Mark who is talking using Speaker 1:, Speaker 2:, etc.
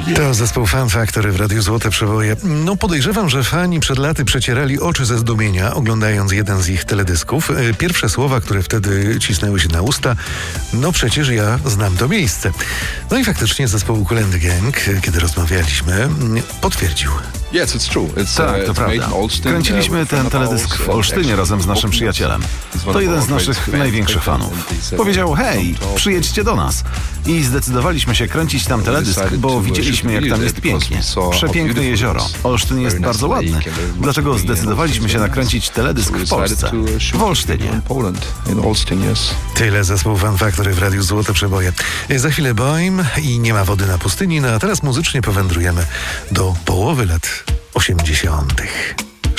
Speaker 1: To zespół Fun Factory w Radiu Złote Przeboje. No podejrzewam, że fani przed laty przecierali oczy ze zdumienia, oglądając jeden z ich teledysków. Pierwsze słowa, które wtedy cisnęły się na usta: no przecież ja znam to miejsce. No i faktycznie zespół Kolendy Gang, kiedy rozmawialiśmy, potwierdził.
Speaker 2: Tak, to prawda. Kręciliśmy ten teledysk w Olsztynie razem z naszym przyjacielem. To jeden z naszych największych fanów. Powiedział: hej, przyjedźcie do nas. I zdecydowaliśmy się kręcić tam teledysk, bo widzieliśmy, jak tam jest pięknie. Przepiękne jezioro. Olsztyn jest bardzo ładny. Dlatego zdecydowaliśmy się nakręcić teledysk w Polsce, w Olsztynie.
Speaker 1: Tyle zespół Fun Factory w Radiu Złote Przeboje. Za chwilę Boim i Nie ma wody na pustyni, no a teraz muzycznie powędrujemy do połowy lat 80.